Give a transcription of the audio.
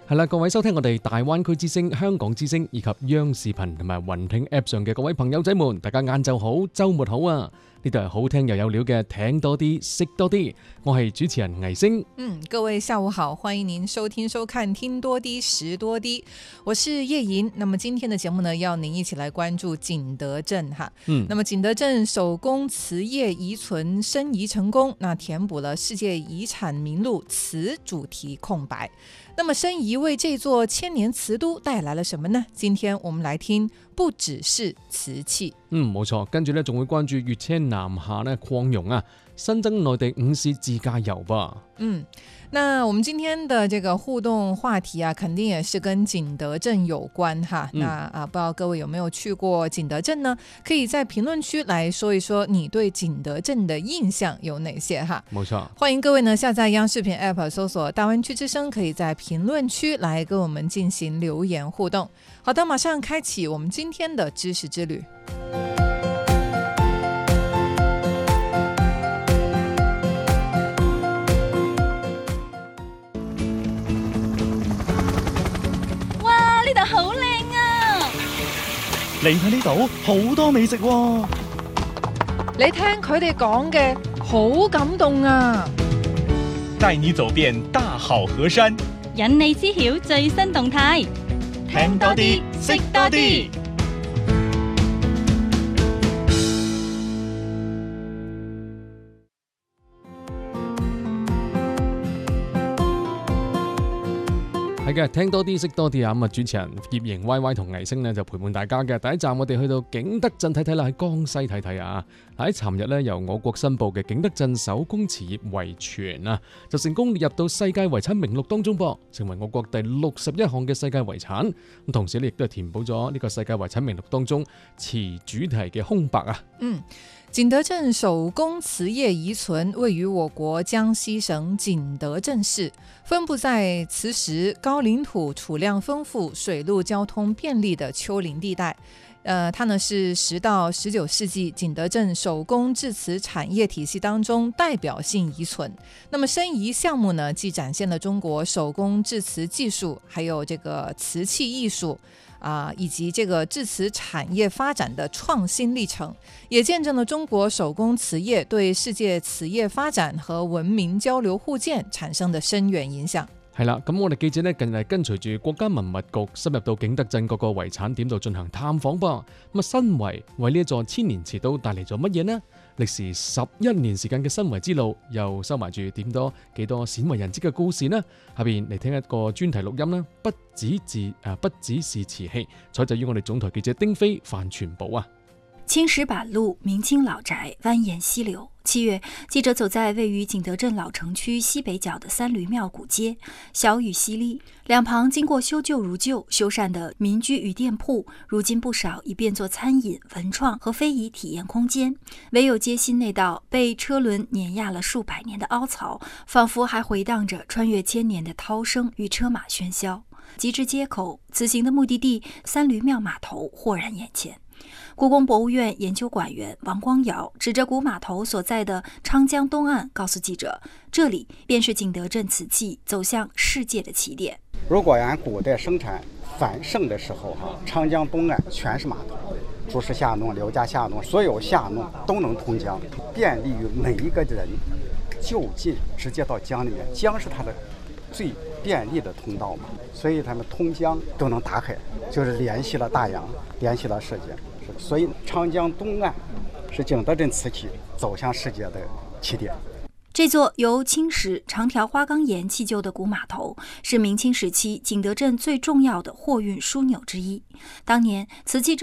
係啦，各位收聽我哋大灣區之聲、香港之聲以及央視頻同埋雲聽 App 上嘅各位朋友仔們，大家晏晝好，週末好啊！呢度係好聽又有料嘅聽多啲識多啲，我係主持人倪星。 各位下午好，歡迎您收聽收看聽多啲識多啲，我是葉瑩。那麼今天的節目呢，要您一起來關注景德鎮哈。那麼景德鎮手工瓷業遺存申遺成功，那填補了世界遺產名錄瓷主題空白。那麼申遺為這座千年瓷都帶來了什麼呢？今天我們來聽不只是瓷器。 冇錯，跟住呢仲會關注粵車南下呢擴容啊，新增內地5市自駕遊吧。 那我們今天的這個互動話題啊，肯定也是跟景德鎮有關哈。那不知道各位有沒有去過景德鎮呢？可以在評論區來說一說你對景德鎮的印象有哪些哈。 冇錯， 歡迎各位呢下載央視頻 App 搜索大灣區之聲，可以在評論區來跟我們進行留言互動。好的，馬上開啟我們今天的知識之旅。 呢度好靚啊！ 你睇呢度好多美食喎。 你聽佢哋講嘅好感動啊！ 帶你走遍大好河山， 引你知曉最新動態， 聽多啲，識多啲。 係嘅，聽多啲識多啲啊！咁啊，主持人葉瑩 Y 同倪星呢就陪伴大家嘅。第一站我哋去到景德鎮睇睇啦，喺江西睇睇啊！喺尋日呢，由我國申報嘅景德鎮手工瓷業遺存啊，就成功列入到世界遺產名錄當中噃，成為我國第61項嘅世界遺產。咁同時呢，亦都係填補咗呢個世界遺產名錄當中瓷主題嘅空白啊！ 景德鎮手工瓷業遺存位於我國江西省景德鎮市，分布在磁石、高嶺土儲量豐富、水陸交通便利的丘陵地帶。它呢是10到19世紀景德鎮手工製瓷產業體系當中代表性遺存。那麼申遺項目呢，既展現了中國手工製瓷技術，還有這個瓷器藝術以及這個製瓷產業發展的創新歷程，也見證了中國手工瓷業對世界瓷業發展和文明交流互鑑產生的深遠影響。 係啦，咁我哋記者呢近日跟隨住國家文物局深入到景德鎮各個遺產點度進行探訪噃。咁啊，申遺為呢一座千年瓷都帶嚟咗乜嘢呢？歷時11年時間嘅申遺之路，又收埋住點多幾多鮮為人知嘅故事呢？下邊嚟聽一個專題錄音啦，不只是瓷器，採自於我哋總台記者丁飛、范全寶啊。 青石板路，明清老宅蜿蜒溪流。7月，記者走在位於景德鎮老城區西北角的三閭廟古街，小雨淅瀝，兩旁經過修舊如舊、修繕的民居與店鋪，如今不少已變作餐飲、文創和非遺體驗空間。唯有街心那道被車輪碾壓了數百年的凹槽，仿佛還回盪着穿越千年的濤聲與車馬喧囂。及至街口，此行的目的地三閭廟碼頭豁然眼前。故宮博物院研究館員王光堯指着古碼頭所在的昌江東岸，告訴記者，這裡便是景德鎮瓷器走向世界的起點。 如果按古代生產繁盛的時候，昌江東岸全是碼頭，朱氏下弄、劉家下弄，所有下弄都能通江，便利於每一個人就近直接到江裡面。江是它的最便利的通道嘛，所以他們通江都能打開，就是聯繫了大洋，聯繫了世界。所以昌江東岸是景德鎮瓷器走向世界的起點。 這座由青石、長條花崗岩砌就的古碼頭，是明清時期景德鎮最重要的貨運樞紐之一。當年瓷器